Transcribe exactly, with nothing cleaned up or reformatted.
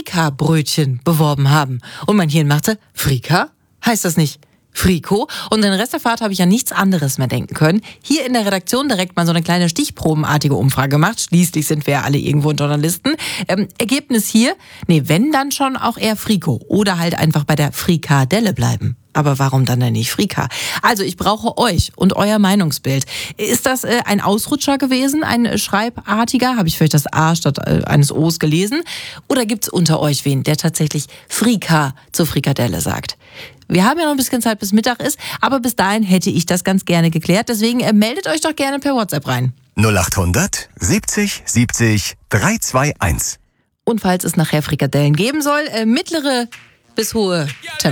Frika-Brötchen beworben haben. Und mein Hirn machte, Frika? Heißt das nicht Friko? Und den Rest der Fahrt habe ich an nichts anderes mehr denken können. Hier in der Redaktion direkt mal so eine kleine stichprobenartige Umfrage gemacht. Schließlich sind wir ja alle irgendwo Journalisten. Ähm, Ergebnis hier, nee, wenn dann schon auch eher Friko. Oder halt einfach bei der Frikadelle bleiben. Aber warum dann denn nicht Frika? Also ich brauche euch und euer Meinungsbild. Ist das äh, ein Ausrutscher gewesen, ein schreibartiger? Habe ich vielleicht das A statt äh, eines O's gelesen? Oder gibt's unter euch wen, der tatsächlich Frika zur Frikadelle sagt? Wir haben ja noch ein bisschen Zeit, bis Mittag ist, aber bis dahin hätte ich das ganz gerne geklärt. Deswegen äh, meldet euch doch gerne per WhatsApp rein. null achthundert siebzig siebzig dreihundertveinundzwanzig. Und falls es nachher Frikadellen geben soll, äh, mittlere bis hohe Temperatur.